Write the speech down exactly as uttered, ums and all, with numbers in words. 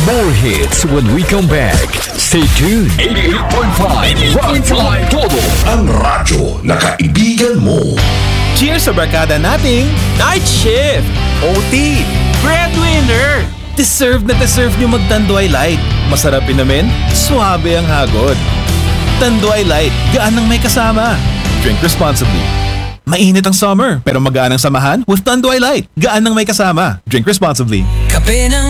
More hits when we come back. Stay tuned. eighty-eight point five Rock Fly Todo. Ang radyo na kaibigan mo. Cheers sa barkada nating Night Shift! O T! Breadwinner! deserve na deserve nyo mag-Tanduay Light. Masarap inamin, suabe ang hagod. Tanduay Light, gaan ng may kasama. Drink responsibly. Mainit ang summer, pero magaan ang samahan with Tanduay Light. Gaan ng may kasama. Drink responsibly. Kape ng